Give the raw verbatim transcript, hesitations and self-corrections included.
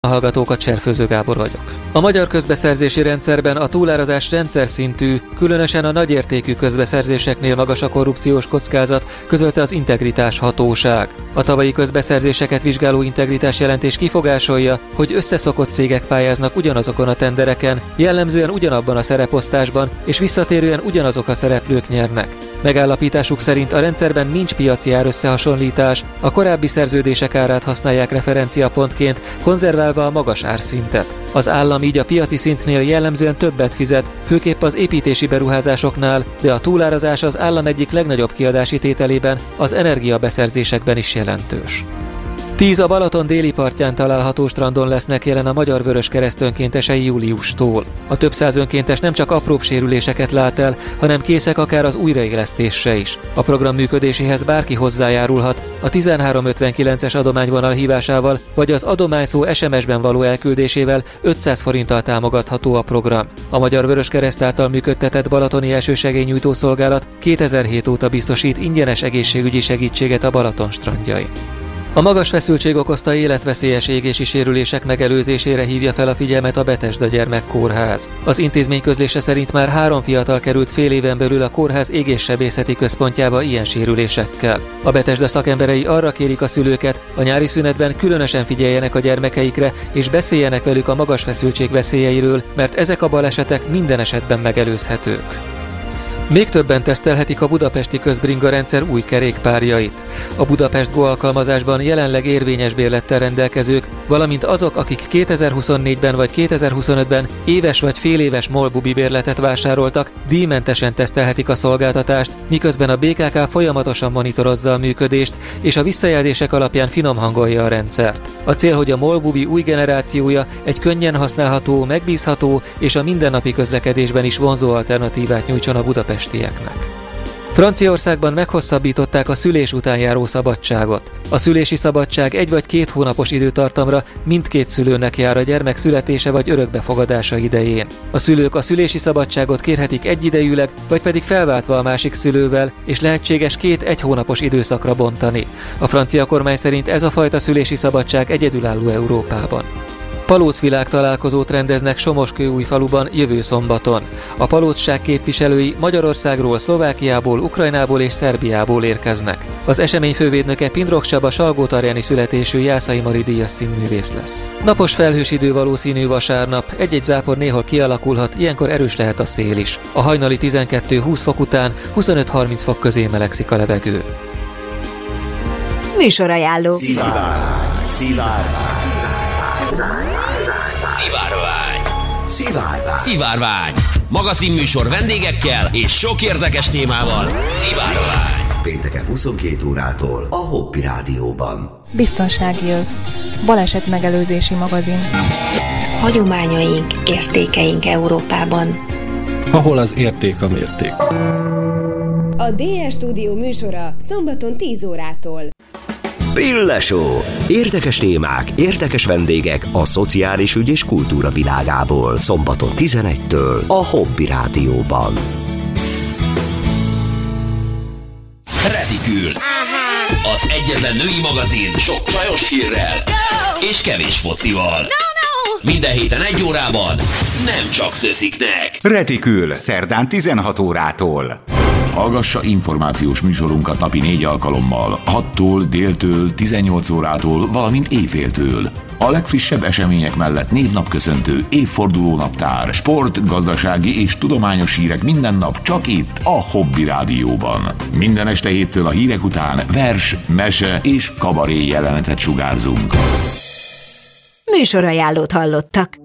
A hallgatókat, Cserfőző Gábor vagyok. A magyar közbeszerzési rendszerben a túlárazás rendszer szintű, különösen a nagyértékű közbeszerzéseknél magas a korrupciós kockázat, közölte az Integritás Hatóság. A tavalyi közbeszerzéseket vizsgáló integritás jelentés kifogásolja, hogy összeszokott cégek pályáznak ugyanazokon a tendereken, jellemzően ugyanabban a szereposztásban, és visszatérően ugyanazok a szereplők nyernek. Megállapításuk szerint a rendszerben nincs piaci árösszehasonlítás, a korábbi szerződések árát használják referenciapontként, konzerválva a magas árszintet. Az állam így a piaci szintnél jellemzően többet fizet, főképp az építési beruházásoknál, de a túlárazás az állam egyik legnagyobb kiadási tételében, az energiabeszerzésekben is jelentős. Tíz a Balaton déli partján található strandon lesznek jelen a Magyar Vöröskereszt önkéntesei júliustól. A több száz önkéntes nem csak apróbb sérüléseket lát el, hanem készek akár az újraélesztésre is. A program működéséhez bárki hozzájárulhat, a tizenhárom ötvenkilences adományvonal hívásával vagy az adományszó es em es-ben való elküldésével ötszáz forinttal támogatható a program. A Magyar Vöröskereszt által működtetett balatoni elsősegélynyújtó szolgálat kétezer-hét óta biztosít ingyenes egészségügyi segítséget a Balaton strandjain. A magas feszültség okozta életveszélyes égési sérülések megelőzésére hívja fel a figyelmet a Betesda Gyermekkórház. Az intézmény közlése szerint már három fiatal került fél éven belül a kórház égéssebészeti központjába ilyen sérülésekkel. A Betesda szakemberei arra kérik a szülőket, a nyári szünetben különösen figyeljenek a gyermekeikre, és beszéljenek velük a magas feszültség veszélyeiről, mert ezek a balesetek minden esetben megelőzhetők. Még többen tesztelhetik a budapesti közbringa rendszer új kerékpárjait. A Budapest Go alkalmazásban jelenleg érvényes bérlettel rendelkezők, valamint azok, akik kétezer-huszonnégyben vagy kétezer-huszonötben éves vagy féléves MOL-bubi bérletet vásároltak, díjmentesen tesztelhetik a szolgáltatást, miközben a bé ká ká folyamatosan monitorozza a működést, és a visszajelzések alapján finomhangolja a rendszert. A cél, hogy a MOL-bubi új generációja egy könnyen használható, megbízható és a mindennapi közlekedésben is vonzó alternatívát nyújtson a budapestieknek. Franciaországban meghosszabbították a szülés után járó szabadságot. A szülési szabadság egy vagy két hónapos időtartamra mindkét szülőnek jár a gyermek születése vagy örökbefogadása idején. A szülők a szülési szabadságot kérhetik egyidejűleg, vagy pedig felváltva a másik szülővel, és lehetséges két egy hónapos időszakra bontani. A francia kormány szerint ez a fajta szülési szabadság egyedülálló Európában. Palóc világtalálkozót rendeznek Somoskőújfaluban jövő szombaton. A palócság képviselői Magyarországról, Szlovákiából, Ukrajnából és Szerbiából érkeznek. Az esemény fővédnöke Pindrok Csaba salgótarjáni születésű Jászai Mari díjas színművész lesz. Napos felhős idő valószínű vasárnap, egy-egy zápor néhol kialakulhat, ilyenkor erős lehet a szél is. A hajnali tizenkettő-húsz fok után huszonöt-harminc fok közé melegszik a levegő. Műsorajánló. Szivárvány. Szivárvány. Szivárvány. Szivárvány. Szivárvány. Magazinműsor vendégekkel és sok érdekes témával. Szivárvány. Pénteken huszonkét órától a Hobby Rádióban. Biztonsági öv. Baleset megelőzési magazin. Hagyományaink, értékeink Európában. Ahol az érték a mérték. A dé es Stúdió műsora szombaton tíz órától. Pille Show. Érdekes témák, érdekes vendégek a szociális ügy és kultúra világából. Szombaton tizenegytől a Hobby Rádióban. Retikül. Az egyetlen női magazin sok csajos hírrel és kevés focival. Minden héten egy órában, nem csak szösziknek. Retikül, szerdán tizenhat órától. Hallgassa információs műsorunkat napi négy alkalommal, hattól, déltől, tizennyolc órától, valamint éjféltől. A legfrissebb események mellett névnapköszöntő, évfordulónaptár, sport, gazdasági és tudományos hírek minden nap csak itt, a Hobby Rádióban. Minden este héttől a hírek után vers, mese és kabaré jelenetet sugárzunk. Műsorajánlót hallottak.